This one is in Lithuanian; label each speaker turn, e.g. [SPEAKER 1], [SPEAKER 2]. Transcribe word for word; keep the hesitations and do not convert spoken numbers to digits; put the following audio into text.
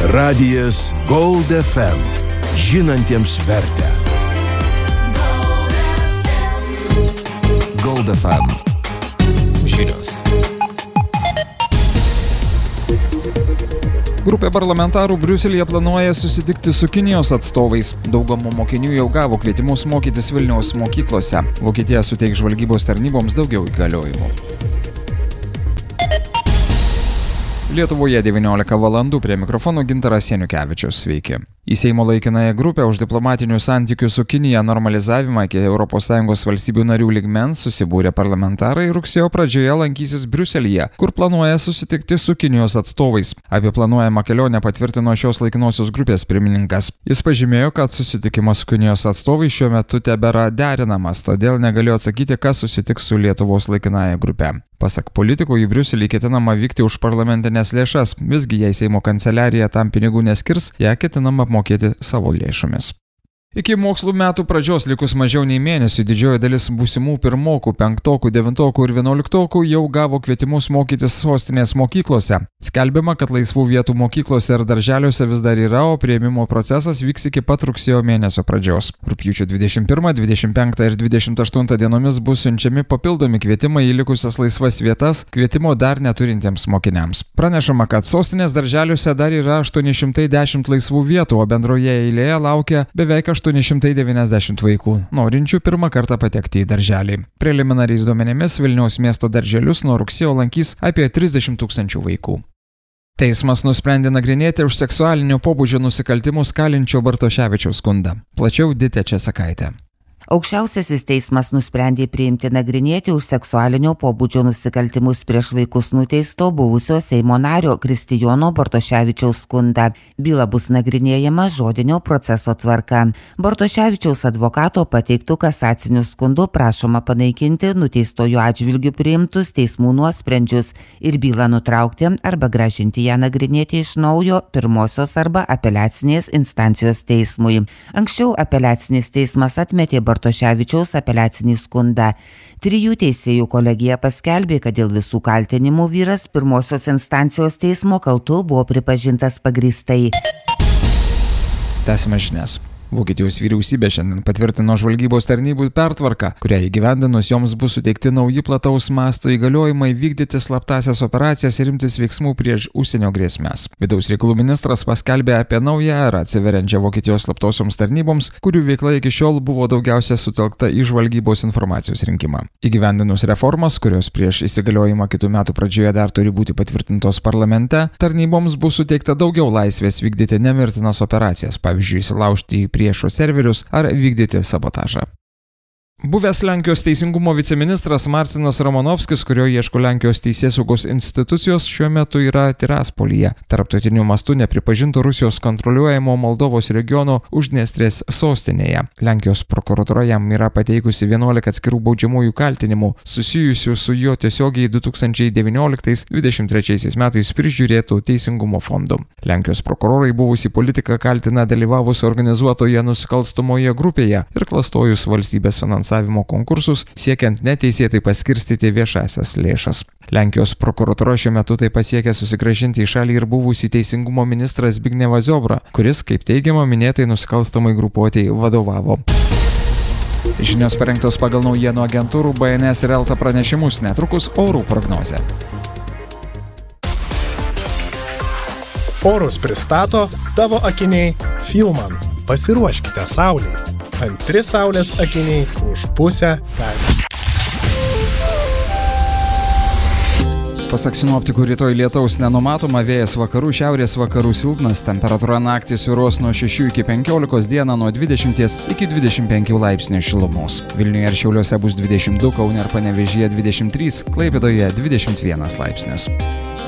[SPEAKER 1] Radijas Gold F M. Žinantiems vertę. Gold F M. Žinios.
[SPEAKER 2] Grupė parlamentarų Briuselyje planuoja susitikti su Kinijos atstovais. Dauguma mokinių jau gavo kvietimus mokytis Vilniaus mokyklose. Vokietija suteiks žvalgybos tarnyboms daugiau įgaliojimų. Lietuvoje devyniolika valandų, prie mikrofono Gintaras Janukevičius. Sveiki. Į Seimo laikinąją grupę už diplomatinių santykių su Kinija normalizavimą iki Europos Sąjungos valstybių narių lygmens susibūrė parlamentarai rugsėjo pradžioje lankysis Briuselyje, kur planuoja susitikti su Kinijos atstovais. Apie planuojamą kelionę patvirtino šios laikinosios grupės pirmininkas. Jis pažymėjo, kad susitikimas su Kinijos atstovais šiuo metu tebėra derinamas, todėl negalėjo atsakyti, kas susitiks su Lietuvos laikinąja grupe. Pasak politikų, į Briuselį ketinama vykti už parlamentinės lėšas, visgi jei Seimo kanceliarija tam pinigų neskirs, ją ketinama apmokėti savo lėšomis. Iki mokslų metų pradžios likus mažiau nei mėnesių didžioji dalis būsimų pirmokų, penktokų, devintokų ir vienuoliktokų jau gavo kvietimus mokytis sostinės mokyklose. Skelbiama, kad laisvų vietų mokyklose ir darželiuose vis dar yra, o priėmimo procesas vyks iki pat rugsėjo mėnesio pradžios. Rugpjūčio dvidešimt pirmą, dvidešimt penktą ir dvidešimt aštuntą dienomis bus siunčiami papildomi kvietimai į likusias laisvas vietas, kvietimo dar neturintiems mokiniams. Pranešama, kad sostinės darželiuose dar yra aštuoni šimtai dešimt laisvų vietų, o bendroje eilėje laukia beveik aštuoni šimtai devyniasdešimt vaikų, norinčių pirmą kartą patekti į darželį. Preliminariais duomenimis Vilniaus miesto darželius nuo rugsėjo lankys apie trisdešimt tūkstančių vaikų. Teismas nusprendė nagrinėti už seksualinio pobūdžio nusikaltimus kalinčio Bartoševičiaus skundą. Plačiau Ditė Česakaitė.
[SPEAKER 3] Aukščiausiasis teismas nusprendė priimti nagrinėti už seksualinio pobūdžio nusikaltimus prieš vaikus nuteisto buvusio Seimo nario Kristijono Bartoševičiaus skundą. Byla bus nagrinėjama žodinio proceso tvarka. Bartoševičiaus advokato pateiktų kasacinių skundų prašoma panaikinti nuteistojo atžvilgių priimtus teismų nuosprendžius ir bylą nutraukti arba grąžinti ją nagrinėti iš naujo pirmosios arba apeliacinės instancijos teismui. Anksčiau apeliacinis teismas atmetė Bartoševičiaus apeliacinį skundą. Trijų teisėjų kolegija paskelbė, kad dėl visų kaltinimų vyras pirmosios instancijos teismo kaltu buvo pripažintas pagrįstai.
[SPEAKER 2] Tęsime žinias. Vokietijos vyriausybė šiandien patvirtino žvalgybos tarnybų pertvarką, kurią įgyvendinus joms bus suteikti nauji plataus masto įgaliojimai vykdyti slaptąsias operacijas ir imtis veiksmų prieš užsienio grėsmes. Vidaus reikalų ministras paskelbė apie naują erą atsiveriančią Vokietijos slaptosioms tarnyboms, kurių veikla iki šiol buvo daugiausia sutelkta į žvalgybos informacijos rinkimą. Įgyvendinus reformas, kurios prieš įsigaliojimą kitų metų pradžioje dar turi būti patvirtintos parlamente, tarnyboms bus suteikta daugiau laisvės vykdyti nemirtinas operacijas, pavyzdžiui, įsilaužti į priešo serverius ar vykdyti sabotažą. Buvęs Lenkijos teisingumo viceministras Marcinas Romanovskis, kurio ieško Lenkijos teisėsaugos institucijos, šiuo metu yra Tiraspolyje, tarptautiniu mastu nepripažinto Rusijos kontroliuojamo Moldovos regiono Uždniestrės sostinėje. Lenkijos prokuratūra jam yra pateikusi vienuolika atskirų baudžiamųjų kaltinimų, susijusių su jo tiesiogiai du tūkstančiai devynioliktais dvidešimt trečiaisiais metais prižiūrėtų teisingumo fondu. Lenkijos prokurorai buvusį politiką kaltina dalyvavus organizuotoje nusikalstamoje grupėje ir klastojus valstybės finansavimą konkursus, siekiant neteisėtai paskirstyti viešasias lėšas. Lenkijos prokuratūra šiuo metu taip pasiekė susigrąžinti į šalį ir buvusį teisingumo ministrą Zbignevą Ziobrą, kuris, kaip teigiama, minėtai nusikalstamai grupuotei vadovavo. Žinios parengtos pagal naujienų agentūrų B N S ir Elta pranešimus, netrukus orų prognozė.
[SPEAKER 4] Orus pristato tavo akiniai Filman. Pasiruoškite saulei. Antri saulės akiniai už pusę kainų.
[SPEAKER 2] Pasak sinoptikų, rytoj lietaus nenumatoma, vėjas vakarų šiaurės vakarų silpnas, temperatūra naktį svyruos nuo šešių iki penkiolikos, dieną nuo dvidešimt iki dvidešimt penkių laipsnių šilumos. Vilniuje ir Šiauliuose bus dvidešimt du, Kaune ir Panevėžyje dvidešimt trys, Klaipėdoje dvidešimt vienas laipsnis.